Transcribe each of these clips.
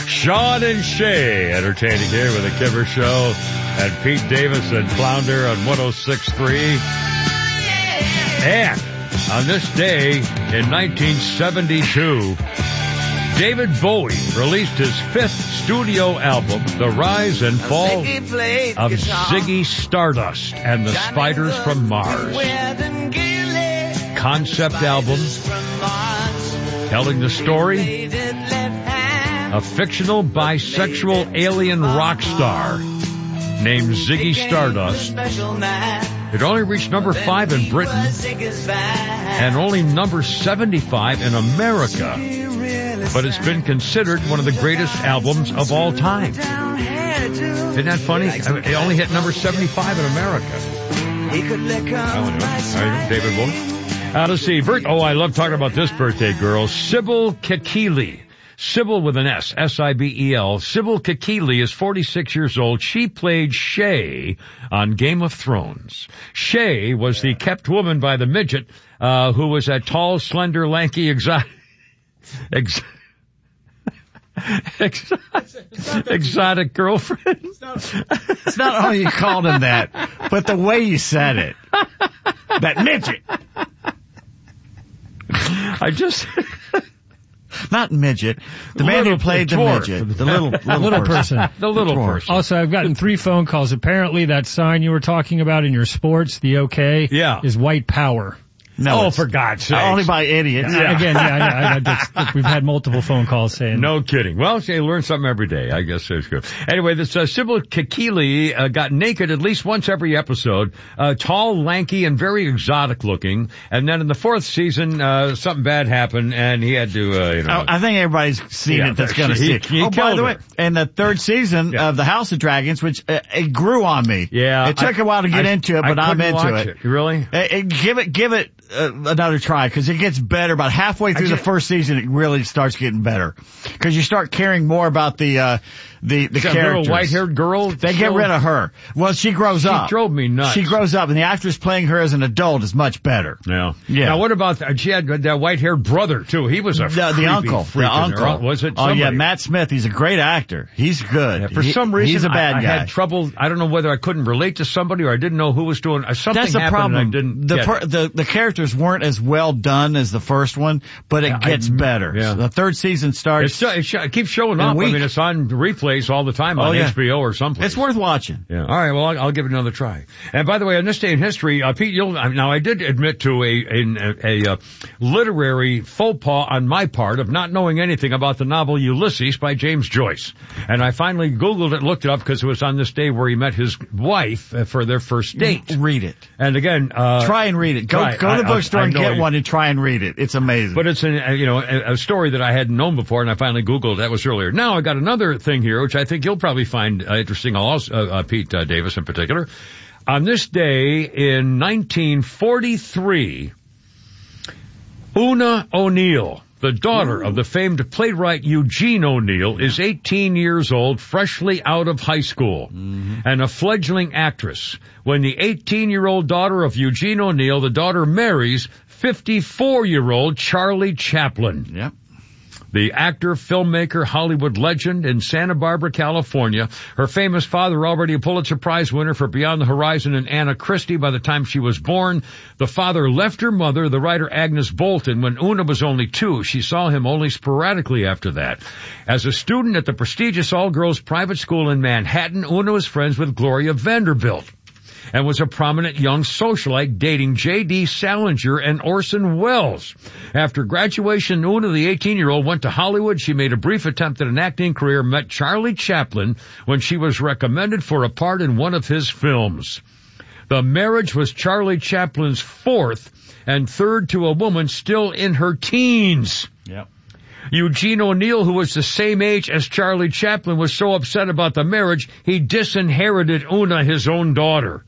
Sean and Shay entertaining here with the Kipper Show and Pete Davis and Flounder on 106.3. And on this day in 1972, David Bowie released his fifth studio album, The Rise and Fall of Ziggy Stardust and the Spiders from Mars. Concept album telling the story of a fictional bisexual alien rock star named Ziggy Stardust. It only reached number 5 in Britain and only number 75 in America, but it's been considered one of the greatest albums of all time. Isn't that funny? It only hit number 75 in America. David Bowie. Let's see. I love talking about this birthday girl, Sybil Kekili. Sybil with an S, S-I-B-E-L. Sybil Kekili is 46 years old. She played Shay on Game of Thrones. Shay was the kept woman by the midget, who was that tall, slender, lanky, exotic girlfriend. It's not how you called him that, but the way you said it. That midget. Not midget. The man who played the midget. The little person. The little person. Also, I've gotten 3 phone calls. Apparently that sign you were talking about in your sports, the OK, is white power. No, for God's sake. Only by idiots. Yeah. Again, we've had multiple phone calls saying. No kidding. Well, you learn something every day. I guess that's good. Anyway, this Sybil Kekili got naked at least once every episode. Tall, lanky, and very exotic looking. And then in the 4th season, something bad happened, and he had to, I think everybody's seen it that's going to see it. By the way, in the 3rd season of The House of Dragons, which it grew on me. Yeah. It took a while to get into it, but I'm into it. Really? Give it another try, because it gets better. About halfway through the first season, it really starts getting better, because you start caring more about the characters. Little white-haired girl. They get rid of her. Well, she grows up. She drove me nuts. She grows up, and the actress playing her as an adult is much better. Yeah. Now, what about she had that white-haired brother too? He was the uncle. The uncle. Was it? Oh yeah, Matt Smith. He's a great actor. He's good. Yeah, for some reason, he's a bad guy. I had trouble. I don't know whether I couldn't relate to somebody or I didn't know who was doing something. That's the problem. The characters weren't as well done as the first one, but it gets better. Yeah. So the 3rd season starts. It keeps showing up. I mean, it's on replays all the time on HBO or someplace. It's worth watching. Yeah. All right. Well, I'll give it another try. And by the way, on this day in history, Pete, now I did admit to a literary faux pas on my part of not knowing anything about the novel Ulysses by James Joyce. And I finally Googled it, looked it up, because it was on this day where he met his wife for their first date. Read it. And again, try and read it. Go to the bookstore and get one and try and read it. It's amazing. But it's a story that I hadn't known before, and I finally Googled. That was earlier. Now I got another thing here, which I think you'll probably find interesting, also, Pete Davis in particular. On this day in 1943, Una O'Neill, the daughter of the famed playwright Eugene O'Neill, is 18 years old, freshly out of high school, and a fledgling actress. When the 18-year-old daughter of Eugene O'Neill, the daughter marries 54-year-old Charlie Chaplin. Yep. The actor, filmmaker, Hollywood legend in Santa Barbara, California. Her famous father, already a Pulitzer Prize winner for Beyond the Horizon and Anna Christie by the time she was born. The father left her mother, the writer Agnes Bolton, when Una was only 2. She saw him only sporadically after that. As a student at the prestigious all-girls private school in Manhattan, Una was friends with Gloria Vanderbilt and was a prominent young socialite dating J.D. Salinger and Orson Welles. After graduation, Una, the 18-year-old, went to Hollywood. She made a brief attempt at an acting career, met Charlie Chaplin when she was recommended for a part in one of his films. The marriage was Charlie Chaplin's 4th and 3rd to a woman still in her teens. Yep. Eugene O'Neill, who was the same age as Charlie Chaplin, was so upset about the marriage, he disinherited Una, his own daughter.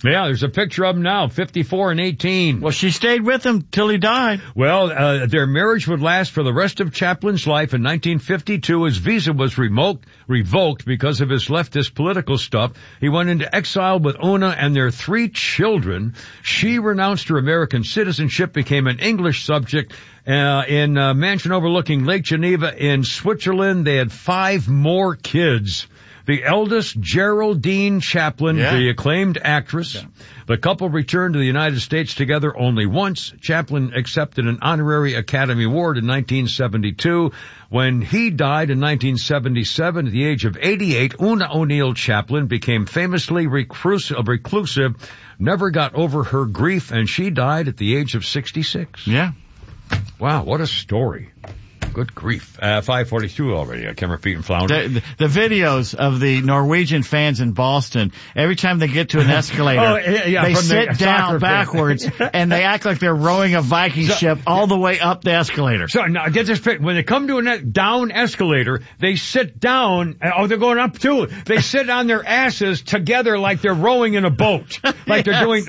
Yeah, there's a picture of him now, 54 and 18. Well, she stayed with him till he died. Well, their marriage would last for the rest of Chaplin's life. In 1952, his visa was revoked because of his leftist political stuff. He went into exile with Una and their 3 children. She renounced her American citizenship, became an English subject, in a mansion overlooking Lake Geneva in Switzerland. They had 5 more kids. The eldest, Geraldine Chaplin, the acclaimed actress. Yeah. The couple returned to the United States together only once. Chaplin accepted an honorary Academy Award in 1972. When he died in 1977 at the age of 88, Una O'Neill Chaplin became famously reclusive, never got over her grief, and she died at the age of 66. Yeah. Wow, what a story. Good grief. 5:42 already. I can't repeat and flounder. The videos of the Norwegian fans in Boston, every time they get to an escalator, they sit down backwards and they act like they're rowing a Viking ship all the way up the escalator. So now get this straight. When they come to a down escalator, they sit down. Oh, they're going up too. They sit on their asses together like they're rowing in a boat. Like they're doing,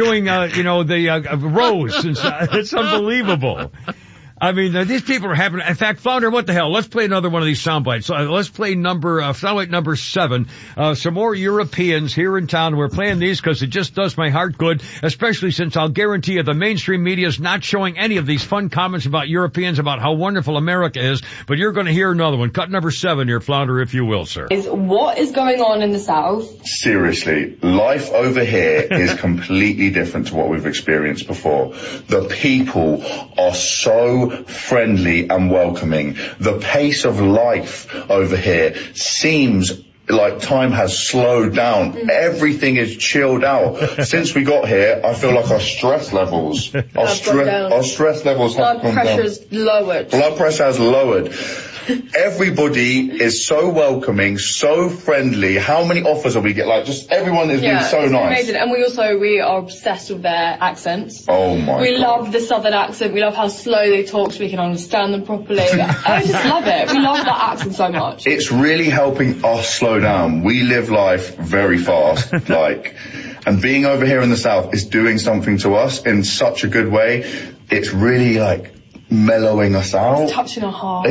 the rows. It's unbelievable. I mean, these people are having, in fact, Flounder, what the hell? Let's play another one of these sound bites. Let's play soundbite number 7. Some more Europeans here in town. We're playing these because it just does my heart good, especially since I'll guarantee you the mainstream media is not showing any of these fun comments about Europeans, about how wonderful America is, but you're going to hear another one. Cut number 7 here, Flounder, if you will, sir. What is going on in the South? Seriously, life over here is completely different to what we've experienced before. The people are so friendly and welcoming. The pace of life over here seems like time has slowed down. Everything is chilled out. Since we got here, I feel like our stress levels, have gone down. Blood pressure's lowered. Blood pressure has lowered. Everybody is so welcoming, so friendly. How many offers have we get? Like, just everyone is being so nice. Amazing. And we are obsessed with their accents. Oh my God. We love the southern accent. We love how slow they talk so we can understand them properly. I just love it. We love that accent so much. It's really helping us slow down. We live life very fast, and being over here in the South is doing something to us in such a good way. It's really mellowing us out. It's touching our heart.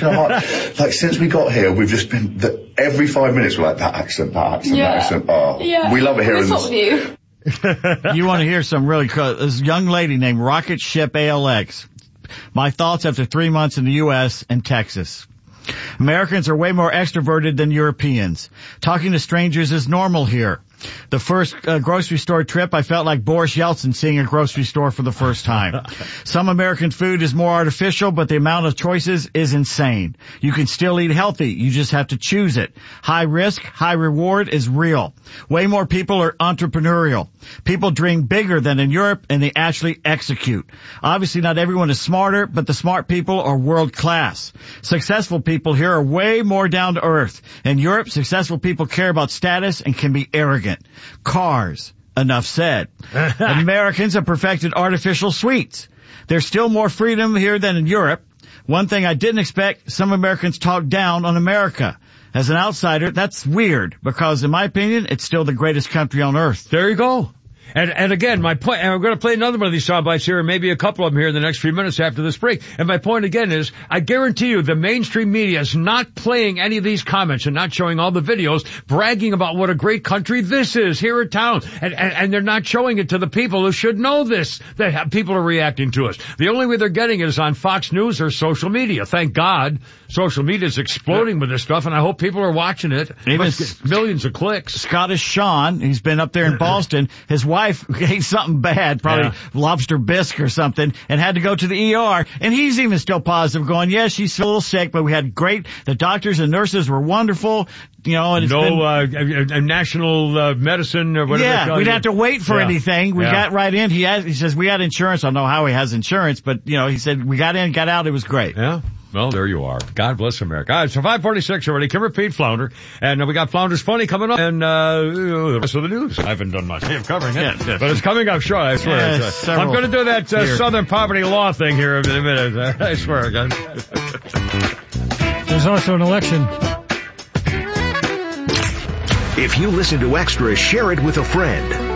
Since we got here, we've just been, every 5 minutes we're like, that accent. Oh, we love it here in the South. You want to hear some really cool, this young lady named Rocket Ship ALX. My thoughts after 3 months in the U.S. and Texas. Americans are way more extroverted than Europeans. Talking to strangers is normal here. The first grocery store trip, I felt like Boris Yeltsin seeing a grocery store for the first time. Some American food is more artificial, but the amount of choices is insane. You can still eat healthy. You just have to choose it. High risk, high reward is real. Way more people are entrepreneurial. People dream bigger than in Europe, and they actually execute. Obviously, not everyone is smarter, but the smart people are world class. Successful people here are way more down to earth. In Europe, successful people care about status and can be arrogant. Cars. Enough said. Americans have perfected artificial sweets. There's still more freedom here than in Europe. One thing I didn't expect, some Americans talk down on America. As an outsider, that's weird because in my opinion, it's still the greatest country on earth. There you go. And again, my point, and I'm going to play another one of these sound bites here, and maybe a couple of them here in the next few minutes after this break. And my point again is, I guarantee you the mainstream media is not playing any of these comments and not showing all the videos bragging about what a great country this is here in town. And they're not showing it to the people who should know this, that people are reacting to us. The only way they're getting it is on Fox News or social media. Thank God social media is exploding with this stuff, and I hope people are watching it. Millions of clicks. Scottish Sean, he's been up there in Boston. His wife ate something bad, probably lobster bisque or something, and had to go to the ER. And he's even still positive, going, yes, she's a little sick, but we had the doctors and nurses were wonderful. And it's national medicine or whatever. Yeah, we didn't have to wait for anything. We got right in. He says we had insurance. I don't know how he has insurance, but he said we got in, got out. It was great. Yeah. Well, there you are. God bless America. All right, so 5:46 already. Kim repeat Flounder. And we got Flounder's Funny coming up. And the rest of the news. I haven't done much of covering it. But it's coming up short, I swear. I'm going to do that Southern Poverty Law thing here in a minute. I swear, guys. There's also an election. If you listen to Extra, share it with a friend.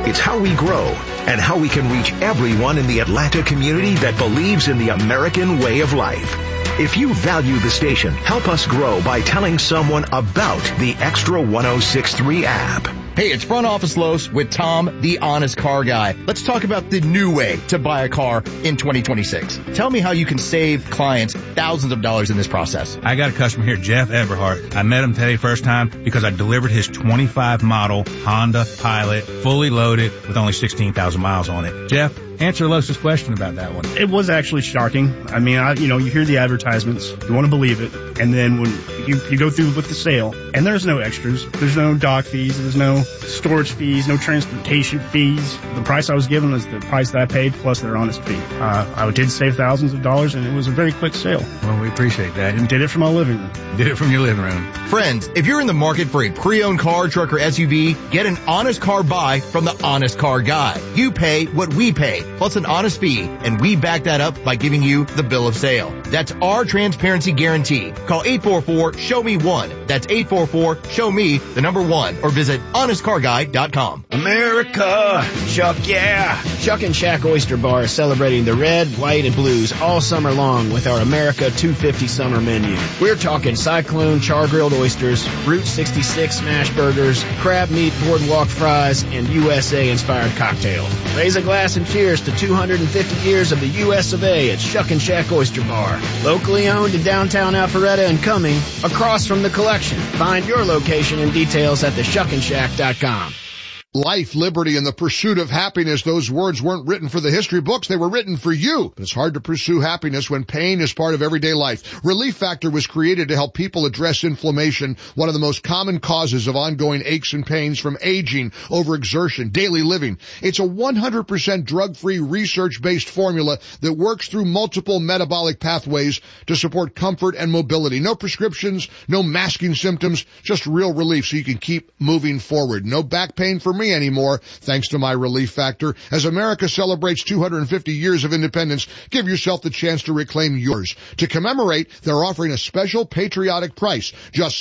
It's how we grow and how we can reach everyone in the Atlanta community that believes in the American way of life. If you value the station, help us grow by telling someone about the Extra 106.3 app. Hey, it's Front Office Los with Tom, the Honest Car Guy. Let's talk about the new way to buy a car in 2026. Tell me how you can save clients thousands of dollars in this process. I got a customer here, Jeff Everhart. I met him today first time because I delivered his 25 model Honda Pilot, fully loaded with only 16,000 miles on it. Jeff, answer Los's question about that one. It was actually shocking. I mean, you hear the advertisements, you want to believe it, and then when you go through with the sale, and there's no extras, there's no dock fees, there's no storage fees, no transportation fees. The price I was given was the price that I paid plus their honest fee. I did save thousands of dollars, and it was a very quick sale. Well, we appreciate that. And did it from my living room. Did it from your living room. Friends, if you're in the market for a pre-owned car, truck, or SUV, get an honest car buy from the Honest Car Guy. You pay what we pay, plus an honest fee, and we back that up by giving you the bill of sale. That's our transparency guarantee. Call 844-SHOW-ME-1. That's 844-SHOW-ME-1, or visit honestcarguy.com. America! Chuck, yeah! Chuck and Shack Oyster Bar is celebrating the red, white, and blues all summer long with our America 250 summer menu. We're talking Cyclone char-grilled oysters, Route 66 smash burgers, crab meat boardwalk fries, and USA-inspired cocktails. Raise a glass and cheers to 250 years of the U.S. of A. at Chuck and Shack Oyster Bar. Locally owned in downtown Alpharetta and Cumming, across from the Collection. Find your location and details at theshuckandshack.com. Life, liberty, and the pursuit of happiness. Those words weren't written for the history books. They were written for you. But it's hard to pursue happiness when pain is part of everyday life. Relief Factor was created to help people address inflammation, one of the most common causes of ongoing aches and pains from aging, overexertion, daily living. It's a 100% drug-free, research-based formula that works through multiple metabolic pathways to support comfort and mobility. No prescriptions, no masking symptoms, just real relief so you can keep moving forward. No back pain for me anymore, thanks to my Relief Factor. As America celebrates 250 years of independence, give yourself the chance to reclaim yours. To commemorate, they're offering a special patriotic price, just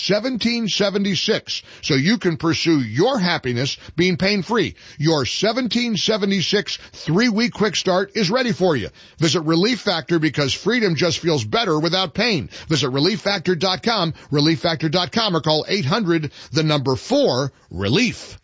$17.76, so you can pursue your happiness being pain-free. Your $17.76 3-week quick start is ready for you. Visit Relief Factor because freedom just feels better without pain. Visit ReliefFactor.com, ReliefFactor.com, or call 800-4-RELIEF.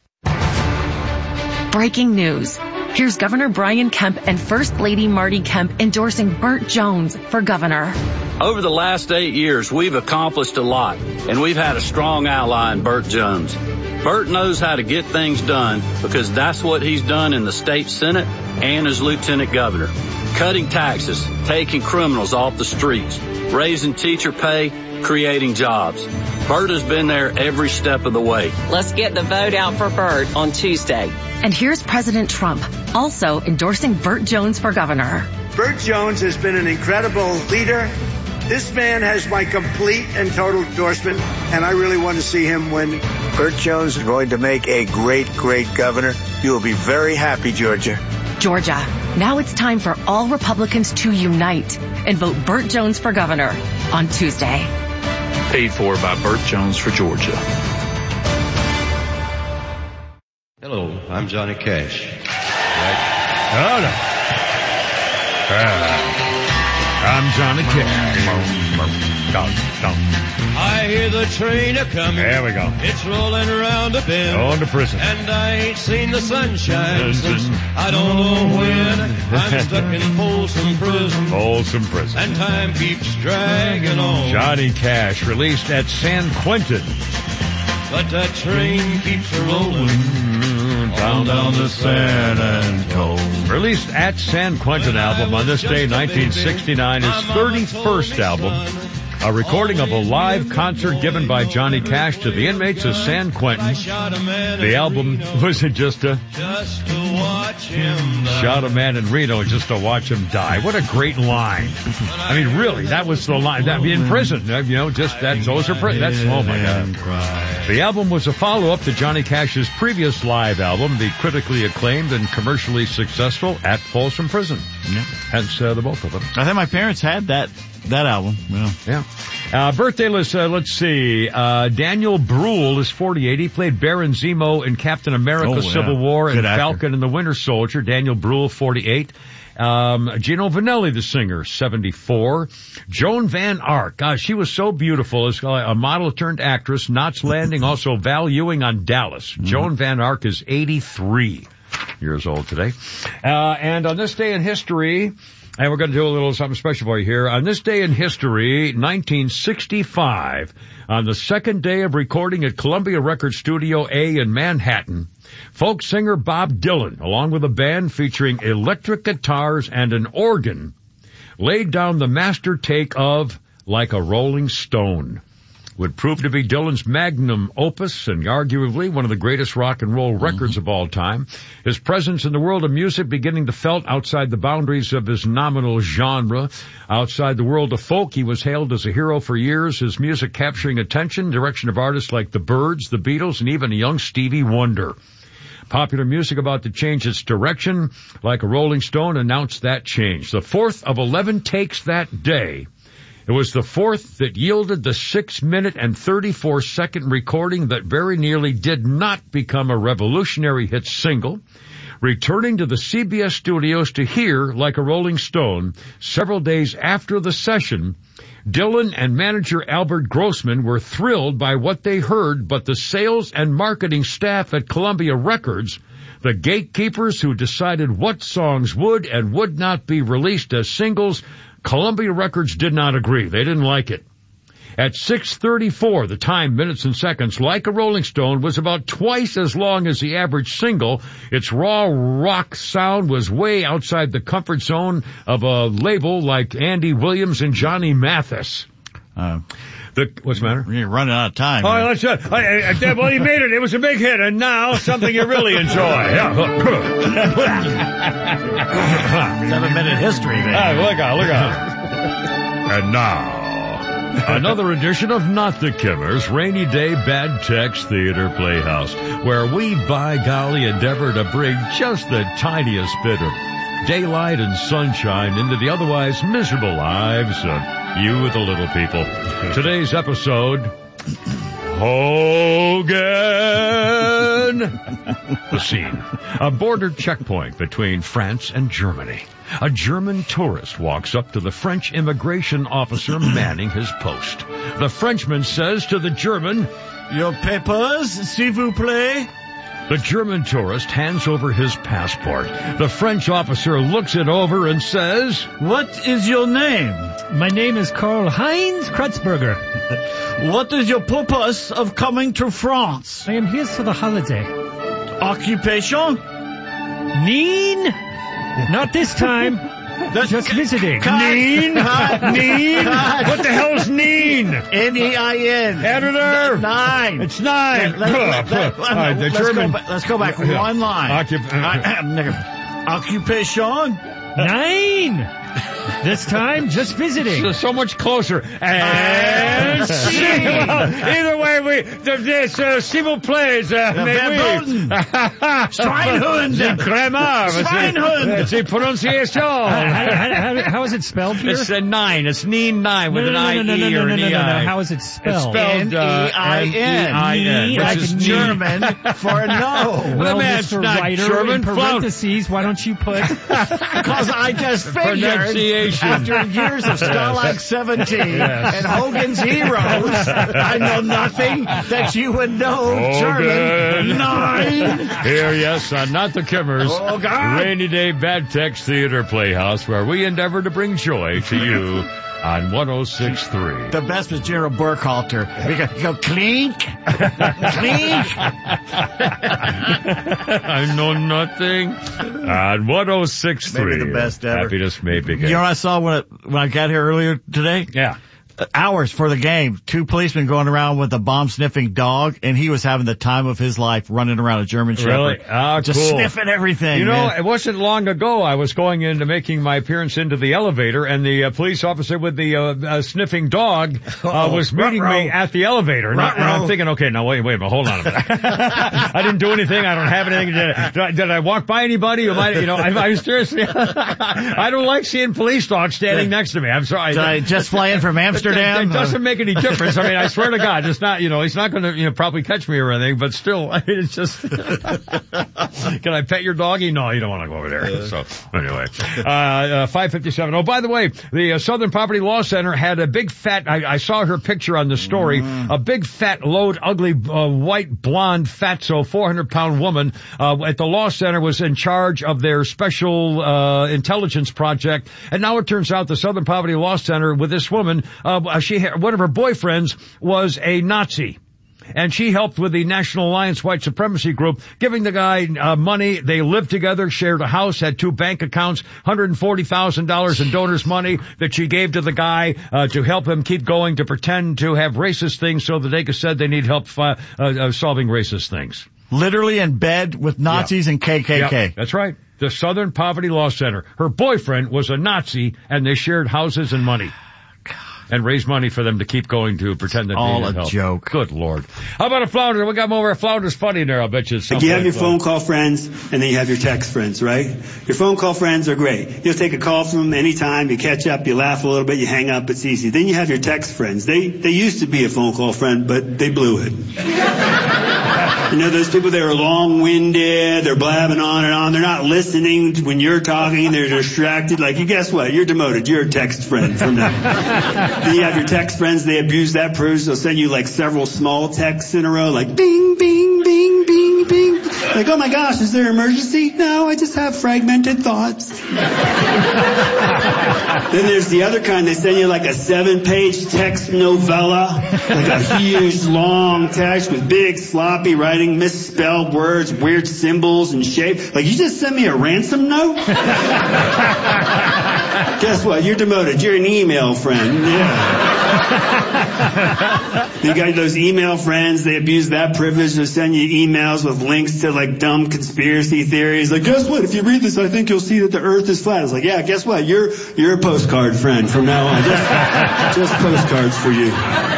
Breaking news. Here's Governor Brian Kemp and First Lady Marty Kemp endorsing Burt Jones for governor. Over the last 8 years, we've accomplished a lot, and we've had a strong ally in Burt Jones. Burt knows how to get things done because that's what he's done in the state Senate and as lieutenant governor. Cutting taxes, taking criminals off the streets, raising teacher pay, creating jobs. Burt has been there every step of the way. Let's get the vote out for Burt on Tuesday. And here's President Trump, also endorsing Burt Jones for governor. Burt Jones has been an incredible leader. This man has my complete and total endorsement, and I really want to see him win. Burt Jones is going to make a great, great governor. You will be very happy, Georgia. Georgia, now it's time for all Republicans to unite and vote Burt Jones for governor on Tuesday. Paid for by Burt Jones for Georgia. Hello, I'm Johnny Cash. I'm Johnny Cash. I hear the train a-coming. There we go. It's rolling around a bend. On to prison. And I ain't seen the sunshine since I don't know when. I'm stuck in Folsom Prison. Folsom Prison. And time keeps dragging on. Johnny Cash released at San Quentin. But that train keeps rolling down the San Antonio. Released at San Quentin album on this day, 1969, his 31st album. A recording of a live concert given by Johnny Cash to the inmates of San Quentin. The album wasn't just a shot a man in Reno just to watch him die. What a great line. I mean, really, that was the line. That in prison, you know, just that's those are that's oh my God. The album was a follow-up to Johnny Cash's previous live album, the critically acclaimed and commercially successful At Folsom Prison. Yeah. Hence the both of them. I think my parents had that album. Yeah. Birthday list, let's see. Daniel Bruhl is 48. He played Baron Zemo in Captain America Civil War and Falcon and the Winter Soldier. Daniel Bruhl, 48. Gino Vanelli, the singer, 74. Joan Van Ark. God, she was so beautiful as a model turned actress. Knots Landing, also Val Ewing on Dallas. Mm-hmm. Joan Van Ark is 83 years old today. And on this day in history, and we're going to do a little something special for you here. On this day in history, 1965, on the second day of recording at Columbia Records Studio A in Manhattan, folk singer Bob Dylan, along with a band featuring electric guitars and an organ, laid down the master take of Like a Rolling Stone. Would prove to be Dylan's magnum opus and arguably one of the greatest rock and roll records of all time. His presence in the world of music beginning to felt outside the boundaries of his nominal genre. Outside the world of folk, he was hailed as a hero for years, his music capturing attention, direction of artists like the Byrds, the Beatles, and even a young Stevie Wonder. Popular music about to change its direction. Like a Rolling Stone announced that change. The fourth of 11 takes that day. It was the fourth that yielded the 6-minute and 34-second recording that very nearly did not become a revolutionary hit single. Returning to the CBS studios to hear Like a Rolling Stone several days after the session, Dylan and manager Albert Grossman were thrilled by what they heard, but the sales and marketing staff at Columbia Records, the gatekeepers who decided what songs would and would not be released as singles, Columbia Records did not agree. They didn't like it. At 6:34, the time, minutes and seconds, Like a Rolling Stone was about twice as long as the average single. Its raw rock sound was way outside the comfort zone of a label like Andy Williams and Johnny Mathis. What's the matter? You're running out of time. Oh, let's well, you made it. It was a big hit, and now something you really enjoy. 7-minute history there. Look out. And now, another edition of Not the Kimmers, Rainy Day Bad Text Theater Playhouse, where we, by golly, endeavor to bring just the tiniest bit of daylight and sunshine into the otherwise miserable lives of you, the little people. Today's episode, Hogan. The scene, a border checkpoint between France and Germany. A German tourist walks up to the French immigration officer manning his post. The Frenchman says to the German, "Your papers, s'il vous plaît?" The German tourist hands over his passport. The French officer looks it over and says, "What is your name?" "My name is Karl-Heinz Kratzberger." "What is your purpose of coming to France?" "I am here for the holiday." "Occupation?" "Neen? Not this time. Just visiting." Neen? Neen? What the hell's Neen? N-E-I-N. Editor? 9. It's 9. Let's go back one line. Occupation? 9. This time, just visiting. So much closer. And see. Either way, s'il vous plaît, Schweinhund. Schweinhund. C'est pronunciation. How is it spelled here? It's a 9. It's Neen 9 with an I-E or an E-I. How is it spelled? It's spelled N-E-I-N. Which is German for no. Well, Mr. Writer, German in parentheses, why don't you put... Because I just figured, after years of Stalag 17 and Hogan's Heroes, I know nothing that you would know. German 9. Here, yes, Not the Kimmers. Oh, God. Rainy Day Bad Text Theater Playhouse, where we endeavor to bring joy to you on 106.3. The best was Gerald Burkhalter. We go clink, clink. I know nothing. On 106.3. Maybe the best ever. Happiness may begin. You know what I saw when I got here earlier today? Yeah. Hours for the game, 2 policemen going around with a bomb-sniffing dog, and he was having the time of his life running around a German Shepherd. Really? Oh, just cool. sniffing everything. You know, man. It wasn't long ago I was going into making my appearance into the elevator, and the police officer with the sniffing dog was meeting me at the elevator. And I'm thinking, okay, now wait a minute, hold on a minute. I didn't do anything. I don't have anything. Did I walk by anybody? I was seriously. I don't like seeing police dogs standing next to me. I'm sorry. Did I just fly in from Amsterdam? Amsterdam. It doesn't make any difference. I mean, I swear to God, it's not, he's not going to, probably catch me or anything, but still, I mean, it's just, can I pet your doggy? No, you don't want to go over there. So, anyway, 5:57. Oh, by the way, the Southern Poverty Law Center had a big fat, I saw her picture on the story, a big fat, load, ugly, white, blonde, fatso, 400-pound woman, at the law center was in charge of their special, intelligence project. And now it turns out the Southern Poverty Law Center with this woman, one of her boyfriends was a Nazi. And she helped with the National Alliance White Supremacy Group, giving the guy money. They lived together, shared a house, had 2 bank accounts, $140,000 in donors' money that she gave to the guy to help him keep going, to pretend to have racist things so that they said they need help solving racist things. Literally in bed with Nazis and KKK. Yep, that's right. The Southern Poverty Law Center. Her boyfriend was a Nazi, and they shared houses and money. And raise money for them to keep going to pretend that they needed help. All a joke. Good Lord. How about a flounder? We got more flounders funny there, I'll bet you. You have your phone call friends, and then you have your text friends, right? Your phone call friends are great. You'll take a call from them anytime, you catch up, you laugh a little bit, you hang up, it's easy. Then you have your text friends. They used to be a phone call friend, but they blew it. Those people that are long-winded, they're blabbing on and on, they're not listening when you're talking, they're distracted. Like, guess what? You're demoted. You're a text friend from them. Then you have your text friends, they abuse that privilege. They'll send you like several small texts in a row, like bing, bing, bing, bing, bing. Like, oh my gosh, is there an emergency? No, I just have fragmented thoughts. Then there's the other kind, they send you like a 7-page text novella, like a huge long text with big sloppy writing, misspelled words, weird symbols and shape. Like, you just sent me a ransom note? Guess what? You're demoted. You're an email friend. Yeah. You got those email friends. They abuse that privilege to send you emails with links to like dumb conspiracy theories. Like, guess what? If you read this, I think you'll see that the Earth is flat. It's like, yeah, guess what? You're a postcard friend from now on. Just postcards for you.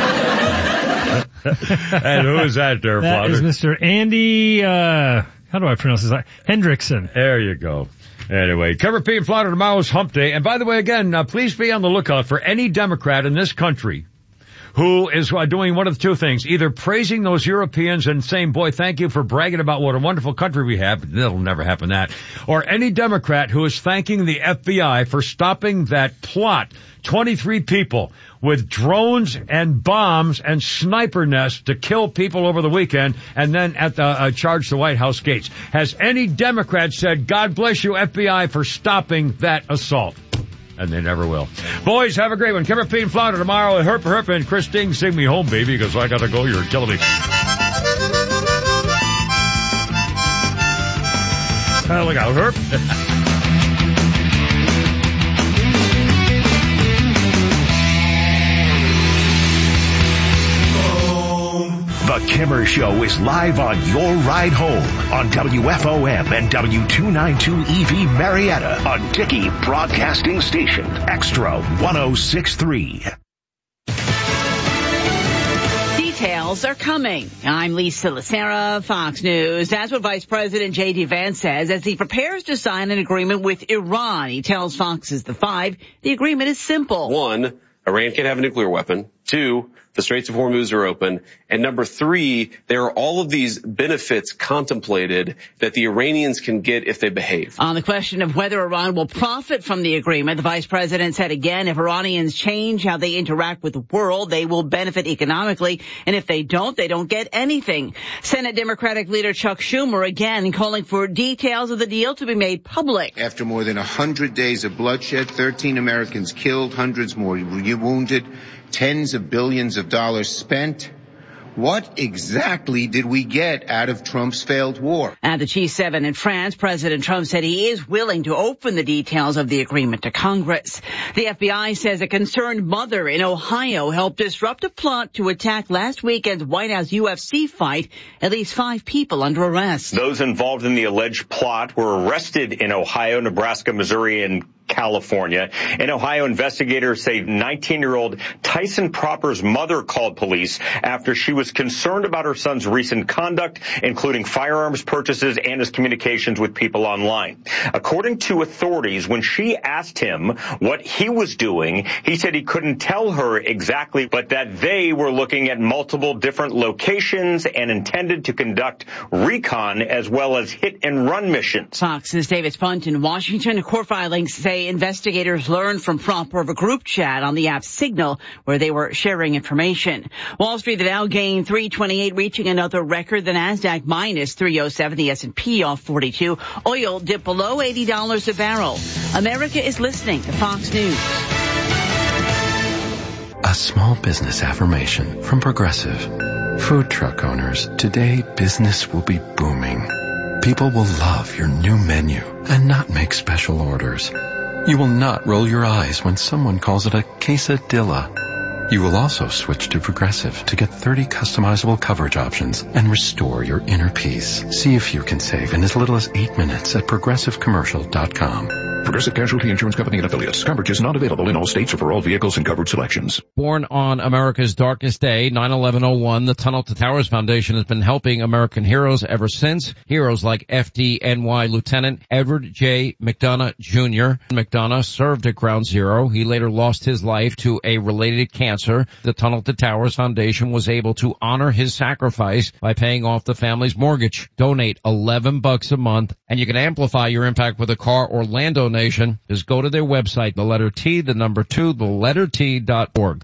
And who is that there, That Flounder? is Mr. Andy, how do I pronounce his name? Hendrickson. There you go. Anyway, Cover P and Flounder, tomorrow's Hump Day. And by the way, again, please be on the lookout for any Democrat in this country who is doing one of the two things, either praising those Europeans and saying, boy, thank you for bragging about what a wonderful country we have. That'll never happen, that. Or any Democrat who is thanking the FBI for stopping that plot, 23 people with drones and bombs and sniper nests to kill people over the weekend and then charge the White House gates. Has any Democrat said, God bless you, FBI, for stopping that assault? And they never will. Boys, have a great one. Kemper P and Flounder tomorrow at Herp and Christine, sing me home, baby, because I gotta go. You're killing me. Look out, Herp. The Kimmer Show is live on your ride home on WFOM and W292EV Marietta, a Dickey Broadcasting Station, Extra 106.3. Details are coming. I'm Lisa Lacera, Fox News. That's what Vice President J.D. Vance says as he prepares to sign an agreement with Iran. He tells Fox's The Five the agreement is simple. 1, Iran can't have a nuclear weapon. 2, the Straits of Hormuz are open. And number 3, there are all of these benefits contemplated that the Iranians can get if they behave. On the question of whether Iran will profit from the agreement, the vice president said again, if Iranians change how they interact with the world, they will benefit economically. And if they don't get anything. Senate Democratic leader Chuck Schumer again calling for details of the deal to be made public. After more than 100 days of bloodshed, 13 Americans killed, hundreds more wounded, tens of billions of dollars spent. What exactly did we get out of Trump's failed war? At the G7 in France, President Trump said he is willing to open the details of the agreement to Congress. The FBI says a concerned mother in Ohio helped disrupt a plot to attack last weekend's White House UFC fight. At least 5 people under arrest. Those involved in the alleged plot were arrested in Ohio, Nebraska, Missouri, and California. In Ohio, investigators say 19-year-old Tyson Proper's mother called police after she was concerned about her son's recent conduct, including firearms purchases and his communications with people online. According to authorities, when she asked him what he was doing, he said he couldn't tell her exactly, but that they were looking at multiple different locations and intended to conduct recon as well as hit-and-run missions. Fox's David Spunt in Washington. Court filings say investigators learned from Proper of a group chat on the app Signal where they were sharing information. Wall Street, the Dow gained 328, reaching another record. The Nasdaq minus 307, the S&P off 42. Oil dipped below $80 a barrel. America is listening to Fox News. A small business affirmation from Progressive. Food truck owners, today business will be booming. People will love your new menu and not make special orders. You will not roll your eyes when someone calls it a quesadilla. You will also switch to Progressive to get 30 customizable coverage options and restore your inner peace. See if you can save in as little as 8 minutes at ProgressiveCommercial.com. Progressive Casualty Insurance Company and Affiliates. Coverage is not available in all states or for all vehicles and coverage selections. Born on America's darkest day, 9/11/01, the Tunnel to Towers Foundation has been helping American heroes ever since. Heroes like FDNY Lieutenant Edward J. McDonough Jr. McDonough served at Ground Zero. He later lost his life to a related cancer. The Tunnel to Towers Foundation was able to honor his sacrifice by paying off the family's mortgage. Donate $11 a month, and you can amplify your impact with a car or land donation. Just go to their website, the letter T, the number 2, the letter T.org.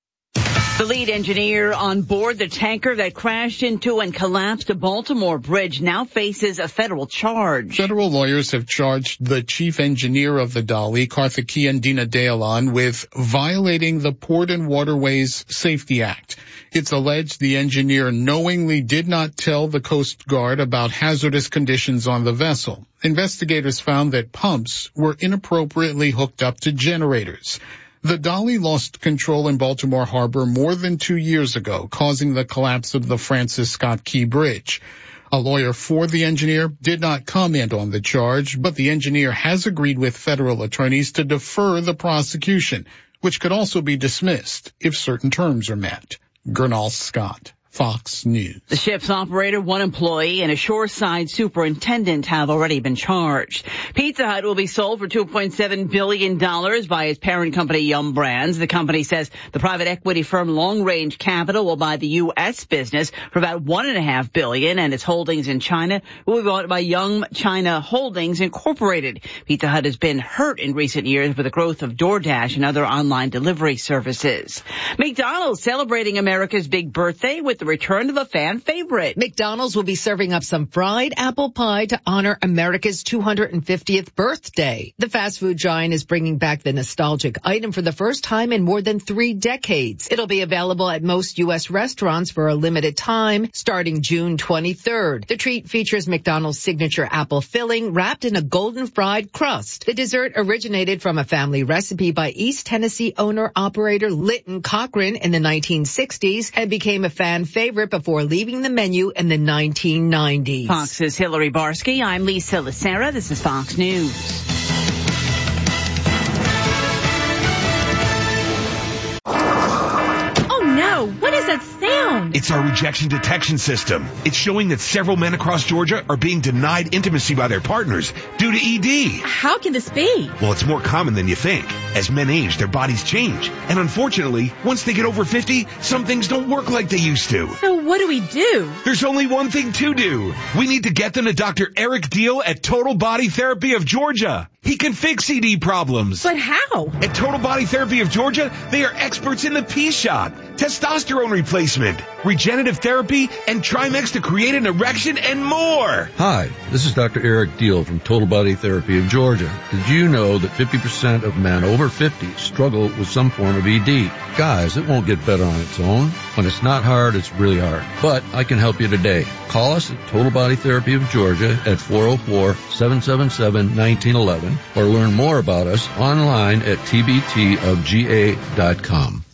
The lead engineer on board the tanker that crashed into and collapsed a Baltimore bridge now faces a federal charge. Federal lawyers have charged the chief engineer of the Dolly, Karthikeyan Dinadayalan, with violating the Port and Waterways Safety Act. It's alleged the engineer knowingly did not tell the Coast Guard about hazardous conditions on the vessel. Investigators found that pumps were inappropriately hooked up to generators. The Dolly lost control in Baltimore Harbor more than 2 years ago, causing the collapse of the Francis Scott Key Bridge. A lawyer for the engineer did not comment on the charge, but the engineer has agreed with federal attorneys to defer the prosecution, which could also be dismissed if certain terms are met. Gernal Scott, Fox News. The ship's operator, one employee, and a shoreside superintendent have already been charged. Pizza Hut will be sold for $2.7 billion by its parent company, Yum Brands. The company says the private equity firm Long Range Capital will buy the U.S. business for about $1.5 billion, and its holdings in China will be bought by Yum China Holdings Incorporated. Pizza Hut has been hurt in recent years with the growth of DoorDash and other online delivery services. McDonald's celebrating America's big birthday with the return of a fan favorite. McDonald's will be serving up some fried apple pie to honor America's 250th birthday. The fast food giant is bringing back the nostalgic item for the first time in more than 3 decades. It'll be available at most U.S. restaurants for a limited time starting June 23rd. The treat features McDonald's signature apple filling wrapped in a golden fried crust. The dessert originated from a family recipe by East Tennessee owner-operator Lytton Cochran in the 1960s and became a fan favorite before leaving the menu in the 1990s. Fox's Hillary Barsky. I'm Lisa Lacera. This is Fox News. What is that sound? It's our rejection detection system. It's showing that several men across Georgia are being denied intimacy by their partners due to ED. How can this be? Well, it's more common than you think. As men age, their bodies change. And unfortunately, once they get over 50, some things don't work like they used to. So what do we do? There's only one thing to do. We need to get them to Dr. Eric Deal at Total Body Therapy of Georgia. He can fix ED problems. But how? At Total Body Therapy of Georgia, they are experts in the P-shot, testosterone replacement, regenerative therapy, and Trimex to create an erection and more. Hi, this is Dr. Eric Deal from Total Body Therapy of Georgia. Did you know that 50% of men over 50 struggle with some form of ED? Guys, it won't get better on its own. When it's not hard, it's really hard. But I can help you today. Call us at Total Body Therapy of Georgia at 404-777-1911 or learn more about us online at tbtofga.com.